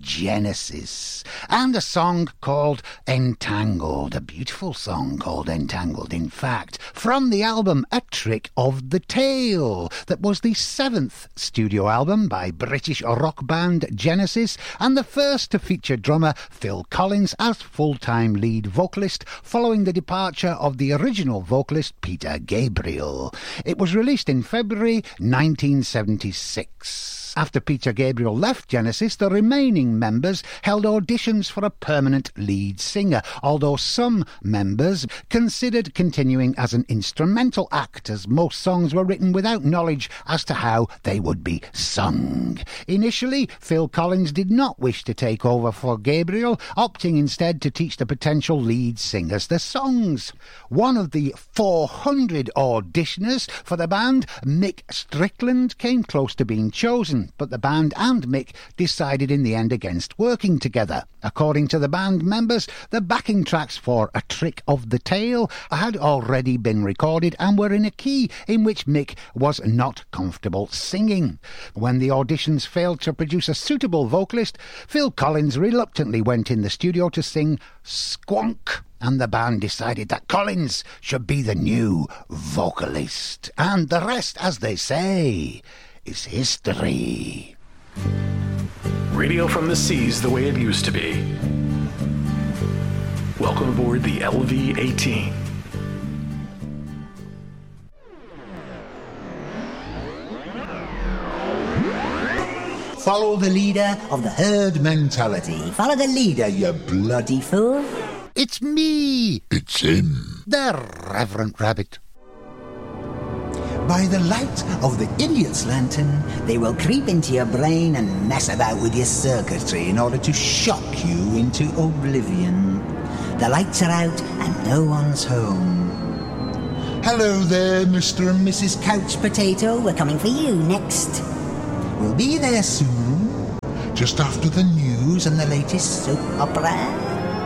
Genesis, and a song called Entangled, a beautiful song called Entangled, in fact, from the album A Trick of the Tail, that was the 7th studio album by British rock band Genesis, and the first to feature drummer Phil Collins as full-time lead vocalist following the departure of the original vocalist Peter Gabriel. It was released in February 1976. After Peter Gabriel left Genesis, the remaining members held auditions for a permanent lead singer, although some members considered continuing as an instrumental act, as most songs were written without knowledge as to how they would be sung. Initially, Phil Collins did not wish to take over for Gabriel, opting instead to teach the potential lead singers the songs. One of the 400 auditioners for the band, Mick Strickland, came close to being chosen, but the band and Mick decided in the end against working together. According to the band members, the backing tracks for A Trick of the Tail had already been recorded and were in a key in which Mick was not comfortable singing. When the auditions failed to produce a suitable vocalist, Phil Collins reluctantly went in the studio to sing Squonk, and the band decided that Collins should be the new vocalist. And the rest, as they say, is history. Radio from the seas the way it used to be. Welcome aboard the LV-18. Follow the leader of the herd mentality. Follow the leader, you bloody fool. It's me. It's him. The Reverend Rabbit. By the light of the idiot's lantern, they will creep into your brain and mess about with your circuitry in order to shock you into oblivion. The lights are out and no one's home. Hello there, Mr. and Mrs. Couch Potato. We're coming for you next. We'll be there soon, just after the news and the latest soap opera.